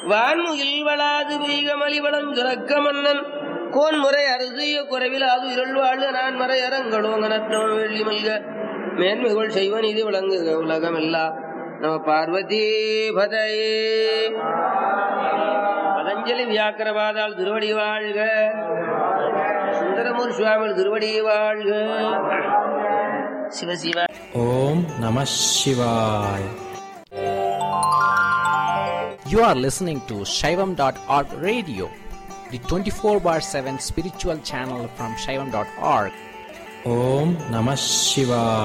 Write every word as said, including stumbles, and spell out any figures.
வான்முகில் வளாது பெய்கமலி வளஞ்சுரக்க மன்னன் கோன்முறை அறுதிய குறைவில் அது இருள் வாழ்க நான் மறை அரங்கடோங்கனத்தவன் வெள்ளி மல்க மேன்மைகள் செய்வன் இது விளங்குக உலகம் எல்லாம் நம பார்வதி பதையே. பதஞ்சலி வியாக்கரவாதால் திருவடி வாழ்க, சுந்தரமூர் சுவாமிகள் திருவடி வாழ்க. சிவசிவ. ஓம் நம சிவாய. You are listening to Shaivam dot org radio, the twenty-four bar seven spiritual channel from Shaivam dot org. Om Namah Shivaya.